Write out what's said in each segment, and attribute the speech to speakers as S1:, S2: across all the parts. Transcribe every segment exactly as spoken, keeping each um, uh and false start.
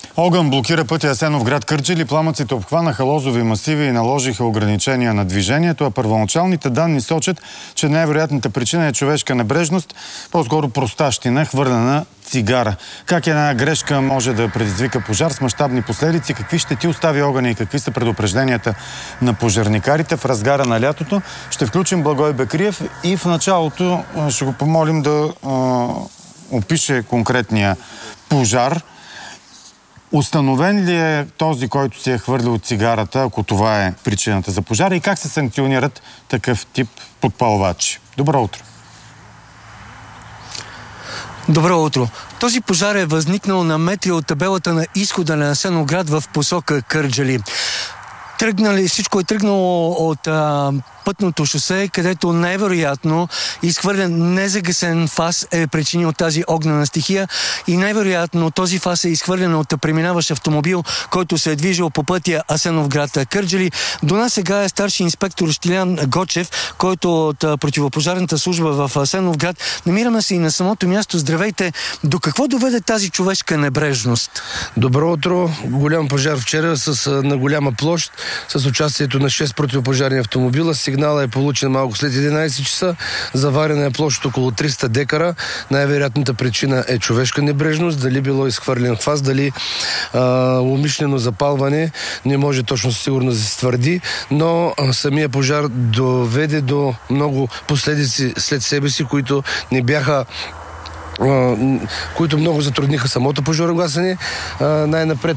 S1: Огън блокира пътя Асеновград Кърджали. Пламъците обхванаха лозови масиви и наложиха ограничения на движението, а първоначалните данни сочат, че най-вероятната причина е човешка небрежност, по-скоро простащина, хвърлена цигара. Как една грешка може да предизвика пожар с мащабни последици? Какви щети остави огъня и какви са предупрежденията на пожарникарите в разгара на лятото? Ще включим Благой Бекриев и в началото ще го помолим да а, опише конкретния пожар. Установен ли е този, който си е хвърлил цигарата, ако това е причината за пожара, и как се санкционират такъв тип подпалвачи? Добро утро!
S2: Добро утро! Този пожар е възникнал на метри от табелата на изхода на Асеновград в посока Кърджали. Тръгнали, всичко е тръгнало от а, пътното шосе, където най-вероятно изхвърлен незагасен фас е причинил тази огнена стихия и най-вероятно този фас е изхвърлен от преминаващ автомобил, който се е движил по пътя Асеновград Кърджали. До нас сега е старши инспектор Щилян Гочев, който от противопожарната служба в Асеновград. Намираме се и на самото място. Здравейте! До какво доведе тази човешка небрежност?
S3: Добро утро! Голям пожар вчера с, на голяма площ, с участието на шест противопожарни автомобила. Сигнала е получен малко след единайсет часа. Заварена е площ около триста декара. Най-вероятната причина е човешка небрежност. Дали било изхвърлен фас, дали а, умишлено запалване, не може точно сигурно да се твърди, но а, самия пожар доведе до много последици след себе си, които не бяха които много затрудниха самото пожарогасене. Най-напред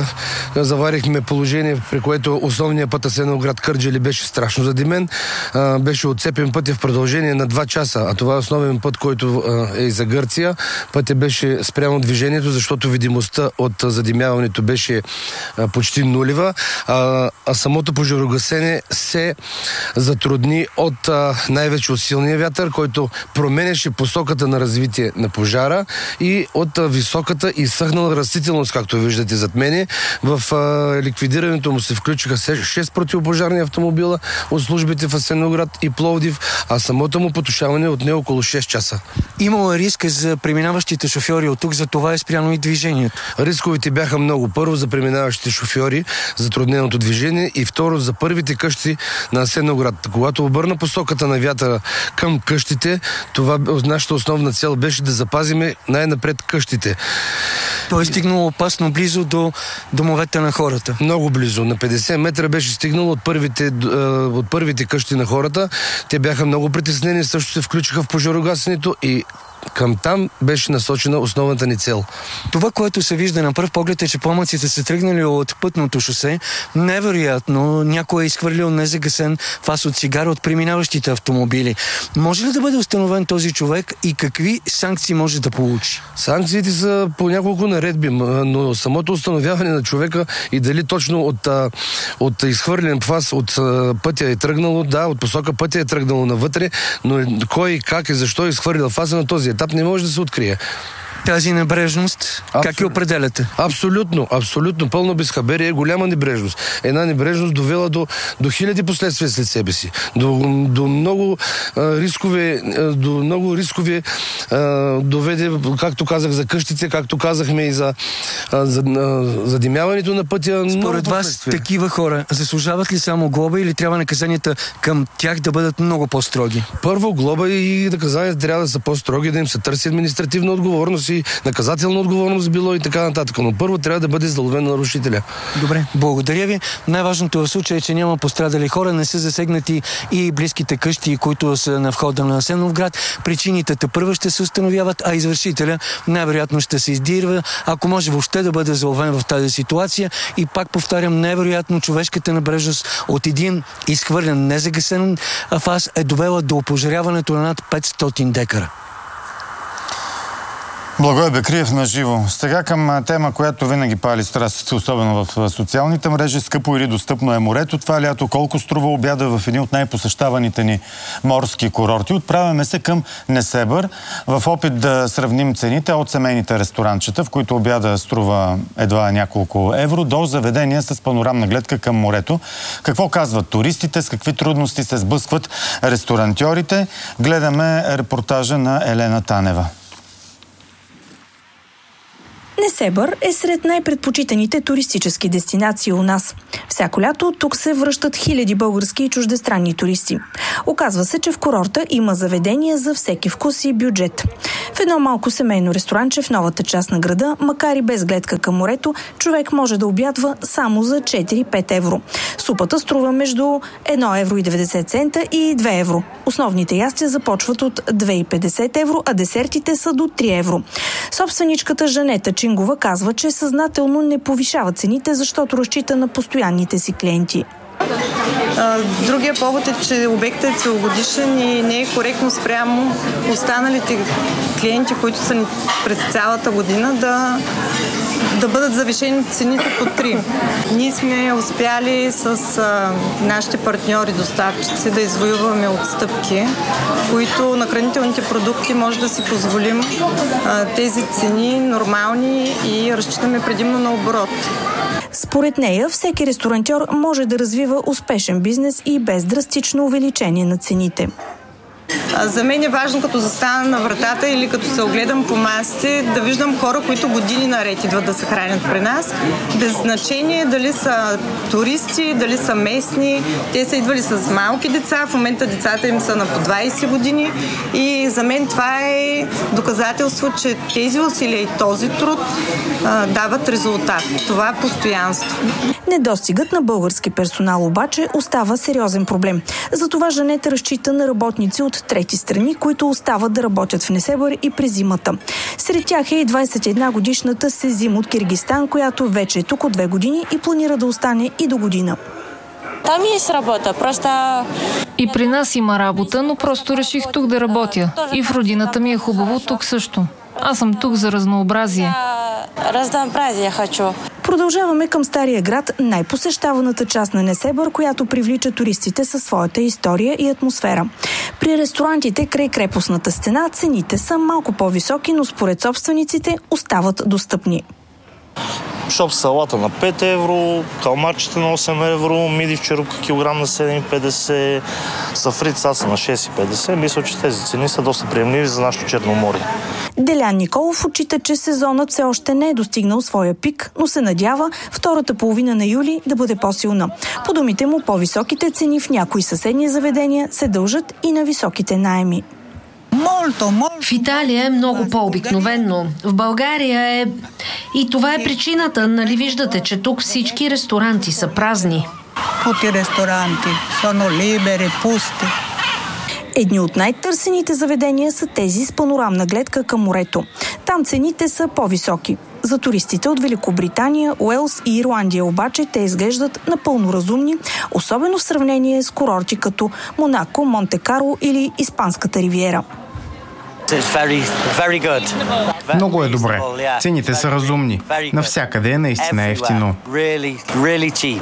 S3: заварихме положение, при което основният път Асеновград Кърджали беше страшно задимен. Беше отцепен пътя в продължение на два часа, а това е основен път, който е и за Гърция. Пътя беше спрямо движението, защото видимостта от задимяването беше почти нулева, а, а самото пожарогасене се затрудни от най-вече от силния вятър, който променяше посоката на развитие на пожара и от високата и съхнала растителност, както виждате зад мене. В а, ликвидирането му се включиха шест противопожарни автомобила от службите в Асеновград и Пловдив, а самото му потушаване отне около шест часа.
S2: Имало е риск за преминаващите шофьори от тук, за това е спряно и движението.
S3: Рисковите бяха много. Първо за преминаващите шофьори, затрудненото движение, и второ за първите къщи на Асеновград. Когато обърна посоката на вятъра към къщите, това нашата основна цел беше да запазиме най-напред къщите.
S2: Той е стигнал опасно близо до домовете на хората.
S3: Много близо. На петдесет метра беше стигнал от първите, от първите къщи на хората. Те бяха много притеснени, също се включиха в пожарогасенето и към там беше насочена основната ни цел.
S2: Това, което се вижда на пръв поглед, е, че пламъците са тръгнали от пътното шосе. Невероятно, някой е изхвърлил незагасен фас от цигара от преминаващите автомобили. Може ли да бъде установен този човек и какви санкции може да получи?
S3: Санкциите са по няколко наредби, но самото установяване на човека и дали точно от, от изхвърлен фас от пътя е тръгнало, да, от посока пътя е тръгнало навътре, но кой, как и защо е изхвърлил фаса, на този етап не може да се открие.
S2: Тази небрежност, Абсолют... как я определяте?
S3: Абсолютно, абсолютно. Пълно безхаберие, голяма небрежност. Една небрежност довела до, до хиляди последствия след себе си. До, до много а, рискове, а, до много рискове а, доведе, както казах, за къщите, както казахме и за, а, за а, задимяването на пътя.
S2: Според вас, такива хора заслужават ли само глоба или трябва наказанията към тях да бъдат много по-строги?
S3: Първо, глоба и наказанията трябва да са по-строги, да им се търси административна отговорност и наказателна отговорност било и така нататък. Но първо трябва да бъде заловен нарушителя.
S2: Добре, благодаря ви. Най-важното в случая е, че няма пострадали хора, не са засегнати и близките къщи, които са на входа на Асеновград. Причините тепърва ще се установяват, а извършителя най-вероятно ще се издирва, ако може въобще да бъде заловен в тази ситуация. И пак повтарям, невероятно човешката небрежност от един изхвърлен незагасен фас е довела до опожаряването на над петстотин декара.
S1: Благой Бекриев на живо. Сега към тема, която винаги пали страст, особено в социалните мрежи. Скъпо или достъпно е морето. Това лято колко струва обяда в един от най-посещаваните ни морски курорти. Отправяме се към Несебър в опит да сравним цените от семейните ресторанчета, в които обяда струва едва няколко евро, до заведения с панорамна гледка към морето. Какво казват туристите, с какви трудности се сблъскват ресторантьорите? Гледаме репортажа на Елена Танева.
S4: Несебър е сред най-предпочитаните туристически дестинации у нас. Всяко лято тук се връщат хиляди български и чуждестранни туристи. Оказва се, че в курорта има заведения за всеки вкус и бюджет. В едно малко семейно ресторанче в новата част на града, макар и без гледка към морето, човек може да обядва само за четири-пет евро. Супата струва между едно евро и деветдесет цента и две евро. Основните ястия започват от две и петдесет евро, а десертите са до три евро. Собственичката Жанета Чингова казва, че съзнателно не повишава цените, защото разчита на постоянните си клиенти.
S5: Другия повод е, че обектът е целогодишен и не е коректно спрямо останалите клиенти, които са ни през цялата година, да, да бъдат завишени цените по три. Ние сме успяли с а, нашите партньори доставчици да извоюваме отстъпки, които на хранителните продукти може да си позволим а, тези цени нормални и разчитаме предимно на оборот.
S4: Според нея, всеки ресторантьор може да развива успешен бизнес и без драстично увеличение на цените.
S5: За мен е важно, като застана на вратата или като се огледам по масите, да виждам хора, които години наред идват да се хранят при нас. Без значение дали са туристи, дали са местни. Те са идвали с малки деца, в момента децата им са на по двайсет години и за мен това е доказателство, че тези усилия и този труд а, дават резултат. Това е постоянство.
S4: Недостигът на български персонал обаче остава сериозен проблем. Затова Жанета разчита на работници от трети страни, които остават да работят в Несебър и през зимата. Сред тях е и двайсет и една годишната Сезим от Киргизстан, която вече е тук от две години и планира да остане и до година.
S6: Там есть работа, просто...
S7: И при нас има работа, но просто реших тук да работя. И в родината ми е хубаво, тук също. Аз съм тук за разнообразие.
S6: Разнообразие хочу.
S4: Продължаваме към Стария град, най-посещаваната част на Несебър, която привлича туристите със своята история и атмосфера. При ресторантите край крепостната стена цените са малко по-високи, но според собствениците остават достъпни.
S8: Шоп салата на пет евро, калмарчета на осем евро, миди в черупка килограм на седем и петдесет, сафрит са на шест и петдесет. Мисля, че тези цени са доста приемливи за нашето Черноморие.
S4: Делян Николов отчита, че сезонът все още не е достигнал своя пик, но се надява втората половина на юли да бъде по-силна. По думите му, по-високите цени в някои съседни заведения се дължат и на високите наеми.
S9: В Италия е много по-обикновенно. В България е... И това е причината, нали виждате, че тук всички ресторанти са празни.
S10: Пути ресторанти, соно либери, пусти.
S4: Едни от най-търсените заведения са тези с панорамна гледка към морето. Там цените са по-високи. За туристите от Великобритания, Уелс и Ирландия обаче те изглеждат напълно разумни, особено в сравнение с курорти като Монако, Монте-Карло или Испанската ривиера.
S11: Very, very
S12: Много е добре. Цените са разумни. Навсякъде е наистина ефтино.
S11: Really, really cheap.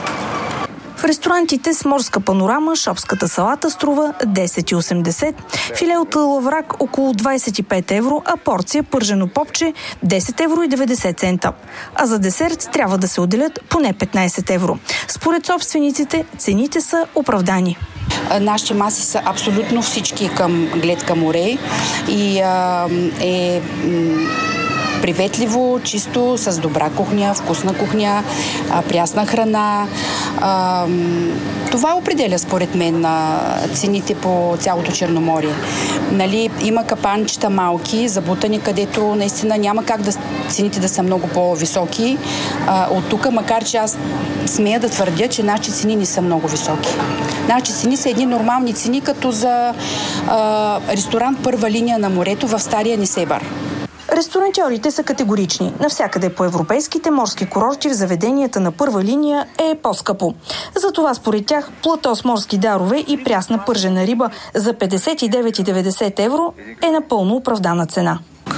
S4: В ресторантите с морска панорама шопската салата струва десет и осемдесет, филе от лаврак около двайсет и пет евро, а порция пържено попче десет евро и деветдесет цента. А за десерт трябва да се отделят поне петнайсет евро. Според собствениците цените са оправдани.
S13: Нашите маси са абсолютно всички към гледка море и а, е м- приветливо, чисто, с добра кухня, вкусна кухня, а, прясна храна. А, това определя според мен на цените по цялото Черноморие. Нали, има капанчета малки, забутани, където наистина няма как да, цените да са много по-високи. А, от тук, макар че аз смея да твърдя, че нашите цени не са много високи. Нашите цени са едни нормални цени, като за а, ресторант първа линия на морето в Стария Несебър.
S4: Ресторантьорите са категорични. Навсякъде по европейските морски курорти в заведенията на първа линия е по-скъпо. Затова според тях плато с морски дарове и прясна пържена риба за петдесет и девет и деветдесет евро е напълно оправдана цена.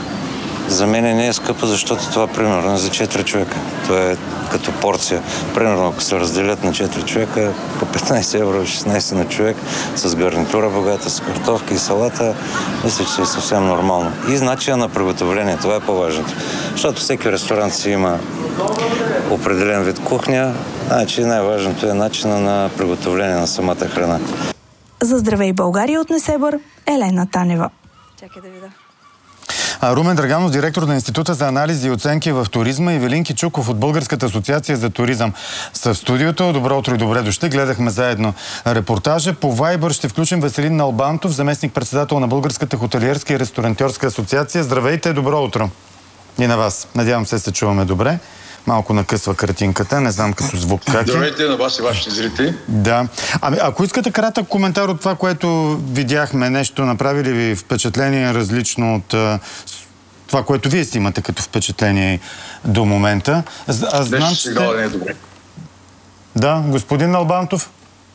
S14: За мен не е скъпо, защото това примерно е за четири човека. Това е като порция. Примерно, ако се разделят на четири човека, по петнайсет евро, шестнайсет на човек, с гарнитура богата, с картофки и салата, мисля, че е съвсем нормално. И начина на приготовление, това е по-важното. Защото всеки ресторант си има определен вид кухня, значи най-важното е начина на приготовление на самата храна.
S4: За Здравей България от Несебър, Елена Танева.
S5: Чакай да видя.
S1: Румен Драганов, директор на Института за анализи и оценки в туризма, и Велин Кичуков от Българската асоциация за туризъм са в студиото. Добро утро и добре дошли. Гледахме заедно репортажа. По Вайбър ще включим Веселин Налбантов, заместник-председател на Българската хотелиерска и ресторантьорска асоциация. Здравейте, добро утро. И на вас. Надявам се, се чуваме добре. Малко накъсва картинката, не знам като звук как е.
S15: Здравейте на вас и вашите зрители.
S1: Да. Ами, ако искате кратък коментар от това, което видяхме, нещо направи ли ви впечатление различно от а, това, което вие си имате като впечатление до момента? А, знам,
S15: Беше
S1: че
S15: сигнал да не е добре.
S1: Да, господин Налбантов.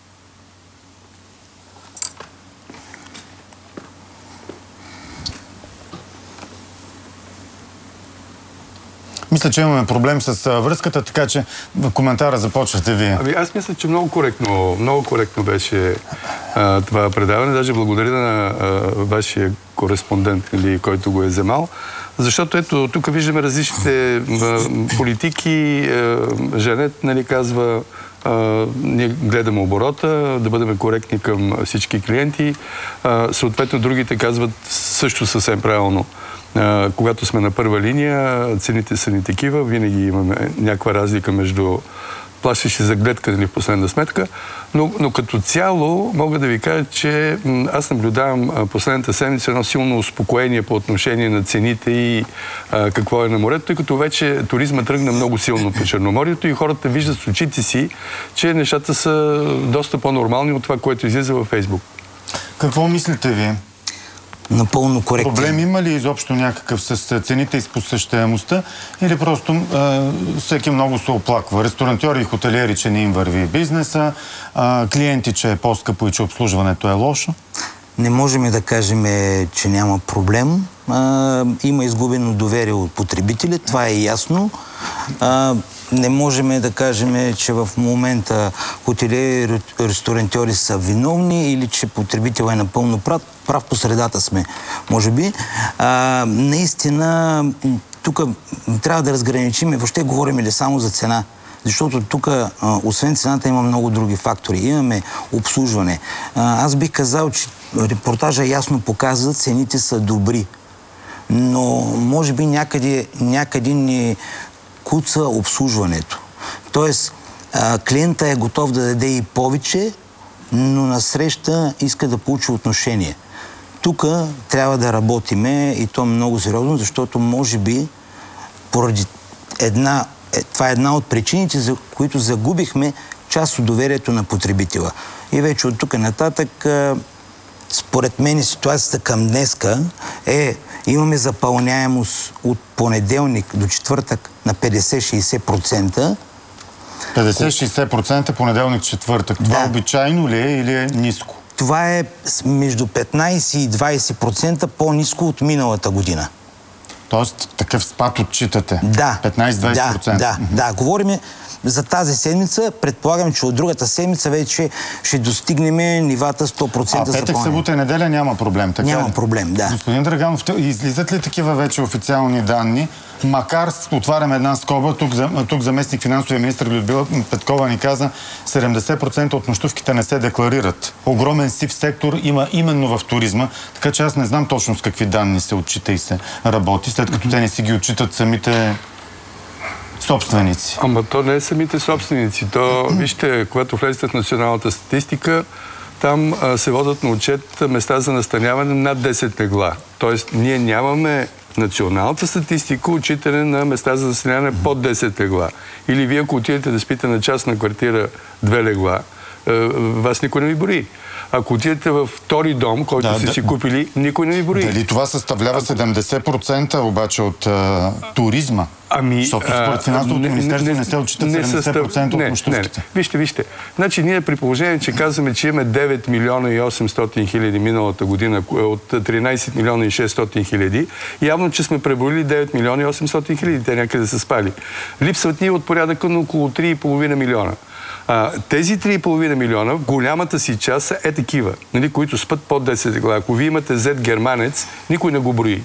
S1: Мисля, че имаме проблем с връзката, така че в коментара започвате вие.
S16: Ами аз мисля, че много коректно, много коректно беше а, това предаване. Даже благодаря на а, вашия кореспондент, или, който го е вземал. Защото ето, тук виждаме различните а, политики. А, Жанет, нали, казва, а, ние гледаме оборота, да бъдем коректни към всички клиенти. А, съответно, другите казват също съвсем правилно. Uh, когато сме на първа линия, цените са ни такива, винаги имаме някаква разлика между плащащи за гледка или в последна сметка, но, но като цяло мога да ви кажа, че м, аз наблюдавам последната седмица едно силно успокоение по отношение на цените и а, какво е на морето, тъй като вече туризма тръгна много силно по Черноморието и хората виждат с очите си, че нещата са доста по-нормални от това, което излиза във Фейсбук.
S1: Какво мислите вие?
S17: Напълно коректно.
S1: Проблем има ли изобщо някакъв с цените и с посещаемостта? Или просто а, всеки много се оплаква? Ресторантьори и хотелиери, че не им върви бизнеса, а, клиенти, че е по-скъпо и че обслужването е лошо?
S17: Не можем да кажем, че няма проблем. А, има изгубено доверие от потребители, това е ясно. А, не можем да кажем, че в момента хотелиери и ресторантьори са виновни или че потребител е напълно прав. Прав по средата сме, може би. А, наистина, тук трябва да разграничим, въобще говорим ли само за цена. Защото тук, освен цената, има много други фактори. Имаме обслужване. А, аз бих казал, че репортажа ясно показва, цените са добри. Но, може би, някъде, някъде ни куца обслужването. Тоест, а, клиента е готов да даде и повече, но насреща иска да получи отношение. Тук трябва да работиме и то много сериозно, защото може би поради една, това е една от причините, за които загубихме част от доверието на потребителя. И вече от тук нататък, според мен ситуацията към днеска е, имаме запълняемост от понеделник до четвъртък на петдесет-шейсет процента.
S1: петдесет-шейсет процента понеделник-четвъртък. Това да. Обичайно ли е или е ниско?
S17: Това е между петнайсет и двайсет процента по-ниско от миналата година.
S1: Тоест такъв спад отчитате?
S17: Да.
S1: петнайсет-двайсет процента?
S17: Да, да, да. Говорим за тази седмица. Предполагам, че от другата седмица вече ще достигнем нивата сто процента.
S1: А петък, събота и неделя няма проблем, така
S17: Няма
S1: ли?
S17: проблем, да.
S1: Господин Драганов, излизат ли такива вече официални данни? Макар, отварям една скоба, тук, тук заместник финансовия министр Людмила Петкова ни каза, седемдесет процента от нощувките не се декларират. Огромен сив сектор има именно в туризма, така че аз не знам точно с какви данни се отчита и се работи, след като те не си ги отчитат самите собственици.
S16: Ама то не е самите собственици. То, вижте, когато влезете в националната статистика, там а, се водят на отчет места за настаняване над десет легла. Тоест, ние нямаме националната статистика, отчитане на места за настаняване под десет легла. Или вие, ако отидете да спите на частна квартира две легла, е, вас никой не ви брои. Ако отидете във втори дом, който да, сте да, си купили, никой не ви брои.
S1: Дали това съставлява седемдесет процента обаче от а, туризма?
S16: Ами,
S1: защото според финансовото
S16: не,
S1: министерство не,
S16: не,
S1: не се отчитат
S16: не
S1: седемдесет процента
S16: не,
S1: от нощувките.
S16: Не, не. Вижте, вижте. Значи ние при положение, че казваме, че имаме девет милиона и осемстотин хиляди миналата година от тринайсет милиона и шестстотин хиляди, явно, че сме преброили девет милиона и осемстотин хиляди. Те някъде са спали. Липсват ни от порядъка на около три и половина милиона. А, тези три и половина милиона в голямата си част са е такива, нали, които спът под десет легла. Ако вие имате зет германец, никой не го брои.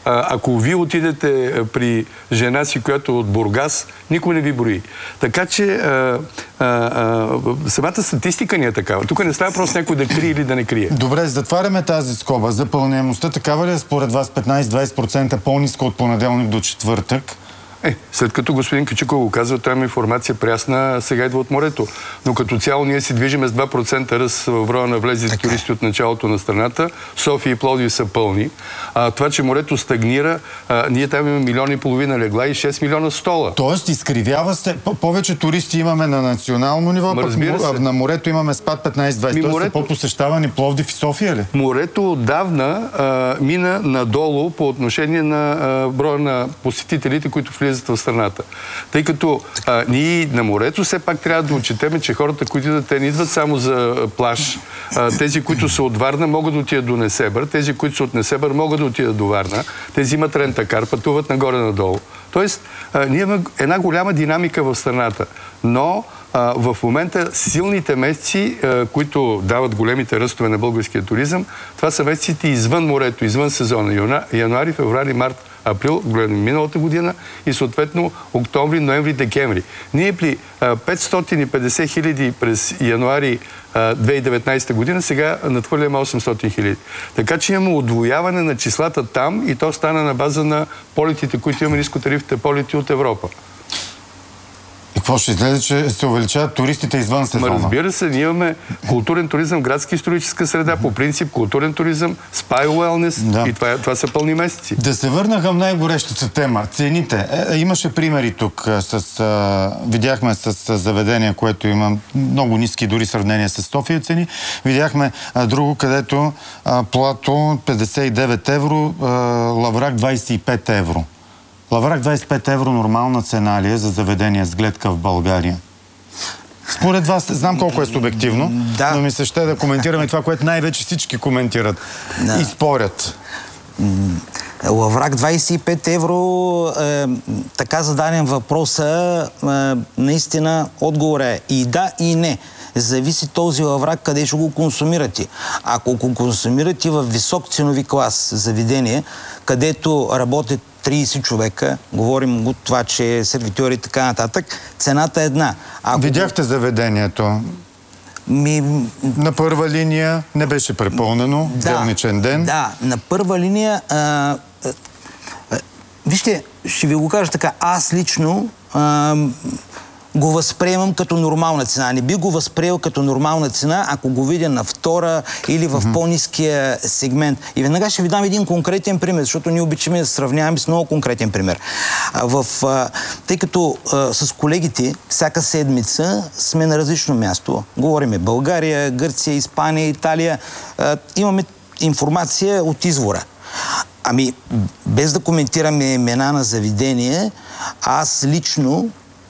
S16: А, ако вие отидете при жена си, която е от Бургас, никой не ви брои. Така че а, а, а, самата статистика ни е такава. Тук не става просто някой да крие или да не крие.
S1: Добре, затваряме тази скоба. Запълняемостта такава ли е според вас петнайсет-двайсет процента по-ниска от понеделник до четвъртък?
S16: Е, след като господин Кичиков го казва, той има информация прясна, сега идва от морето. Но като цяло ние се движиме с два процента ръст в броя на влезли туристи от началото на страната. София и Пловдив са пълни. А, това, че морето стагнира, а, ние там имаме милион и половина легла и шест милиона стола.
S1: Тоест, изкривява се. Повече туристи имаме на национално ниво, пък на морето имаме спад петнайсет-двайсет. Тоест морето... са по-посещавани Пловдив и София ли?
S16: Морето отдавна а, мина надолу по отношение на а, броя на посетителите, които влизат в страната. Тъй като а, ние на морето все пак трябва да отчетеме, че хората, които идват, те не идват само за плаж. А, тези, които са от Варна, могат да отидат до Несебър. Тези, които са от Несебър, могат да отидат до Варна. Тези имат рентакар, пътуват нагоре-надолу. Тоест, а, ние имаме една голяма динамика в страната. Но а, в момента силните месеци, а, които дават големите ръстове на българския туризъм, това са месеците извън морето, извън сезона. Януари, февруари, март, април, миналата година и съответно октомври, ноември, декември. Ние при а, петстотин и петдесет хиляди през януари а, две хиляди и деветнайсета година, сега надхвърляме осемстотин хиляди. Така че имаме удвояване на числата там и то стана на база на полетите, които имаме нискотарифните полети от Европа.
S1: И какво ще излезе, че се увеличават туристите извън сезона?
S16: Ма разбира се, ние имаме културен туризъм, градска историческа среда, по принцип културен туризм, спа и уелнес, да. И това, това са пълни месеци.
S1: Да се върна към най-горещата тема. Цените. Е, имаше примери тук. С, а, видяхме с, с заведение, което има много ниски дори сравнение с София цени. Видяхме а, друго, където а, плато петдесет и девет евро, а, лаврак двайсет и пет евро. Лаврак двайсет и пет евро нормална цена ли е за заведение с гледка в България? Според вас, знам колко е субективно, да. Но ми се ще да коментираме това, което най-вече всички коментират да. И спорят.
S17: Лаврак двайсет и пет евро, е, така зададен въпроса, е, наистина отговор е и да, и не. Зависи този лаврак къде ще го консумирате. Ако го консумирате в висок ценови клас заведение, където работят трийсет човека, говорим от това, че сервитьори и така нататък, цената е една. Ако...
S1: Видяхте заведението?
S17: Ми...
S1: На първа линия не беше препълнено, да, делничен ден.
S17: Да, на първа линия... А, а, а, вижте, ще ви го кажа така, аз лично а, го възприемам като нормална цена. Не би го възприел като нормална цена, ако го видя на втора или в mm-hmm. по-ниския сегмент. И веднага ще ви дам един конкретен пример, защото ние обичаме да сравняваме с много конкретен пример. В, а, тъй като а, с колегите всяка седмица сме на различно място. Говориме България, Гърция, Испания, Италия. А, имаме информация от извора. Ами, без да коментираме имена на заведение, аз лично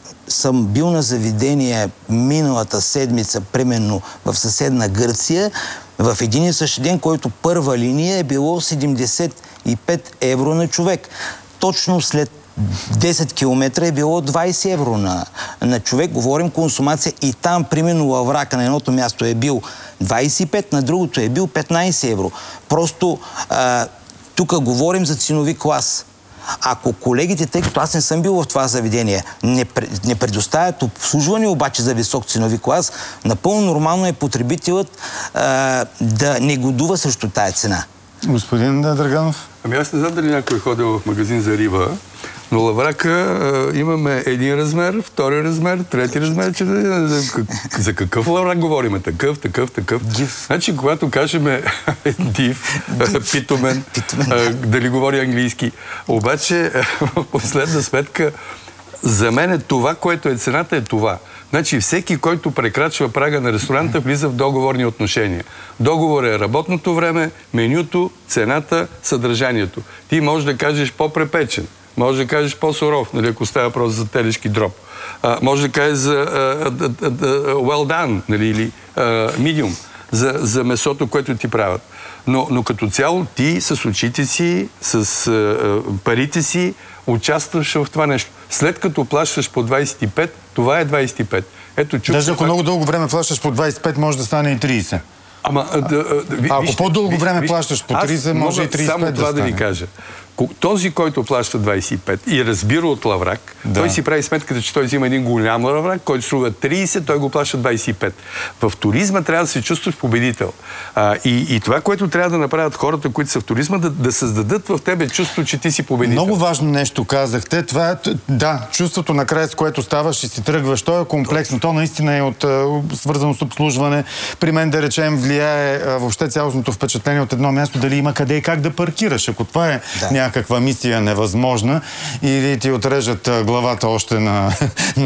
S17: съм бил на заведение миналата седмица, примерно в съседна Гърция, в един и същи ден, който първа линия е било седемдесет и пет евро на човек. Точно след десет километра е било двайсет евро на, на човек. Говорим консумация и там, примерно, лаврака на едното място е бил двайсет и пет, на другото е бил петнайсет евро. Просто а, тук говорим за ценови клас. Ако колегите, тъй като аз не съм бил в това заведение, не, не предоставят обслужване обаче за висок ценови клас, напълно нормално е потребителът а, да негодува срещу тая цена.
S1: Господин Драганов?
S16: Ами аз не знам дали някой е ходил в магазин за риба, но лаврака а, имаме един размер, втори размер, трети размер. Че, за, за какъв лаврак говорим? Такъв, такъв, такъв. Див. Значи, когато кажем див, питомен, а, дали говори английски. Обаче, в последна сметка, за мен е това, което е цената, е това. Значи всеки, който прекрачва прага на ресторанта, влиза в договорни отношения. Договор е работното време, менюто, цената, съдържанието. Ти можеш да кажеш по-препечен, може да кажеш по-суров, нали, ако става въпрос за телешки дроп. А, може да кажеш за uh, uh, uh, uh, well done, нали, или uh, medium, за, за месото, което ти правят. Но, но като цяло ти с очите си, с uh, парите си, участваш в това нещо. След като плащаш по двайсет и пет, това е двайсет и пет. Ето, чук,
S1: даже ако
S16: факт...
S1: много дълго време плащаш по двайсет и пет, може да стане и трийсет.
S16: Ама, да, да, ви,
S1: а ако
S16: вижте,
S1: по-дълго време
S16: ви,
S1: плащаш по трийсет, може и трийсет и пет
S16: само
S1: да
S16: това
S1: стане.
S16: да ви кажа. Този, който плаща двайсет и пет и разбира от лаврак, да. той си прави сметката, че той взима един голям лаврак, който струва трийсет, той го плаща двайсет и пет. В туризма трябва да се чувстваш победител. А, и, и това, което трябва да направят хората, които са в туризма, да, да създадат в тебе чувство, че ти си победител.
S1: Много важно нещо казахте. Това е, да, чувството накрая, с което ставаш и си тръгваш. То е комплексно. То наистина е от, свързано с обслужване. При мен, да речем, влияе въобще цялостното впечатление от едно място, дали има къде и как да паркираш. Ако това е да. някаква мисия невъзможна или ти отрежат главата още на